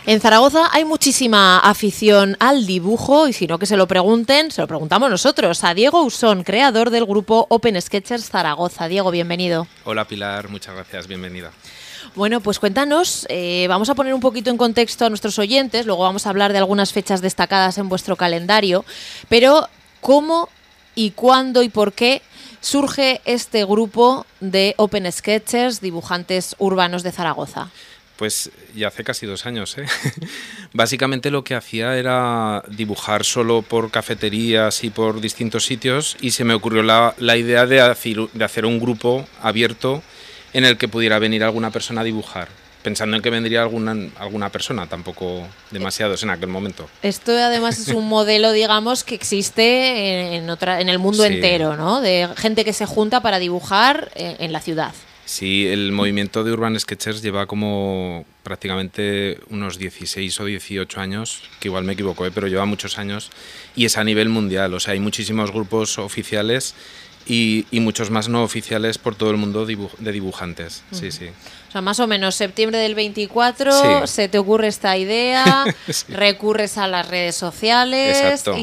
En Zaragoza hay muchísima afición al dibujo y si no que se lo pregunten, se lo preguntamos nosotros a Diego Usón, creador del grupo Open Sketchers Zaragoza. Diego, bienvenido. Hola Pilar, muchas gracias, bienvenida. Bueno, pues cuéntanos, vamos a poner un poquito en contexto a nuestros oyentes, luego vamos a hablar de algunas fechas destacadas en vuestro calendario, pero ¿cómo y cuándo y por qué surge este grupo de Open Sketchers, dibujantes urbanos de Zaragoza? Pues ya hace casi 2 años, ¿eh? Básicamente lo que hacía era dibujar solo por cafeterías y por distintos sitios y se me ocurrió la idea de hacer un grupo abierto en el que pudiera venir alguna persona a dibujar, pensando en que vendría alguna persona, tampoco demasiados en aquel momento. Esto además es un modelo, digamos, que existe en el mundo entero, ¿no? De gente que se junta para dibujar en la ciudad. Sí, el movimiento de Urban Sketchers lleva como prácticamente unos 16 o 18 años, que igual me equivoco, pero lleva muchos años y es a nivel mundial, o sea, hay muchísimos grupos oficiales y muchos más no oficiales por todo el mundo de dibujantes. Sí, sí. O sea, más o menos septiembre del 24 se te ocurre esta idea, recurres a las redes sociales. Exacto.